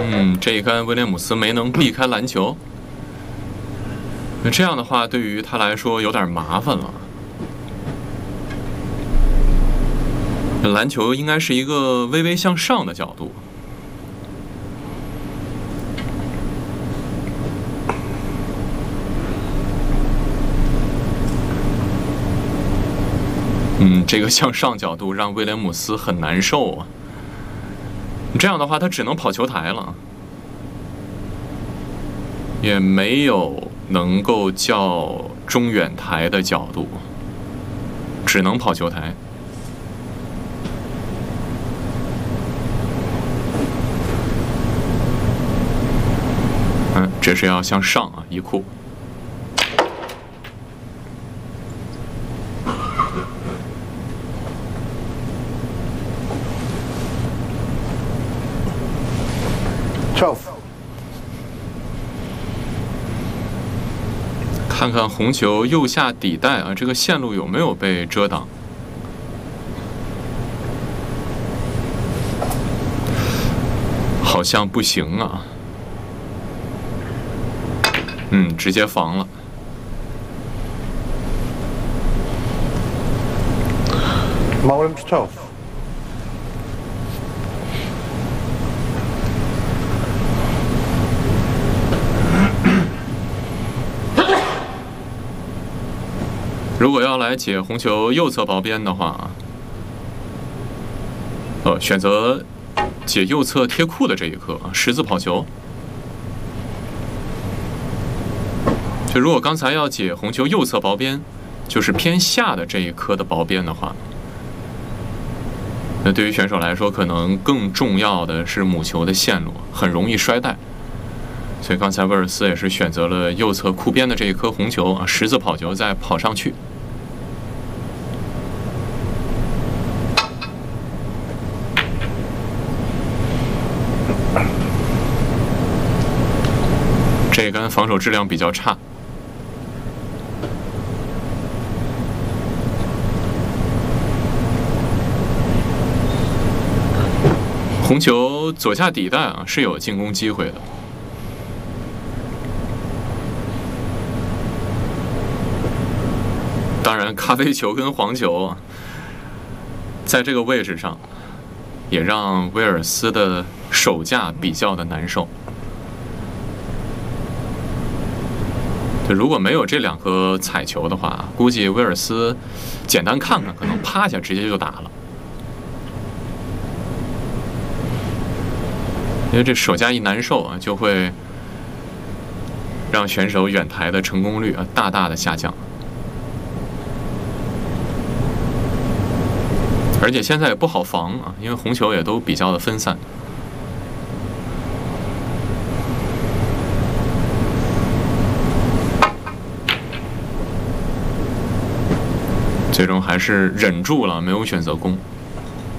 这一杆威廉姆斯没能避开篮球，那这样的话对于他来说有点麻烦了。篮球应该是一个微微向上的角度。这个向上角度让威廉姆斯很难受啊。这样的话，他只能跑球台了，也没有能够较中远台的角度，只能跑球台。这是要向上啊，一库。看看红球右下底带啊，这个线路有没有被遮挡？好像不行啊。直接防了。 Mullins 12。 如果要来解红球右侧薄边的话，选择解右侧贴库的这一颗十字跑球。就如果刚才要解红球右侧薄边，就是偏下的这一颗的薄边的话，那对于选手来说，可能更重要的是母球的线路，很容易摔带。所以刚才威尔斯也是选择了右侧库边的这一颗红球啊，十字跑球再跑上去。这杆防守质量比较差。红球左下底带啊是有进攻机会的。当然，咖啡球跟黄球啊，在这个位置上，也让威尔斯的手架比较的难受。如果没有这两颗彩球的话，估计威尔斯简单看看，可能趴下直接就打了。因为这手架一难受啊，就会让选手远台的成功率啊大大的下降。而且现在也不好防啊，因为红球也都比较的分散。最终还是忍住了，没有选择攻。